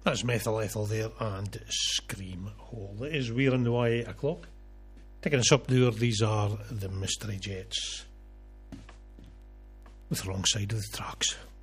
That's Methyl Ethel there and Scream Hole. It is We're in the Y 8 o'clock. Taking us up there, these are the Mystery Jets. With the wrong side of the tracks.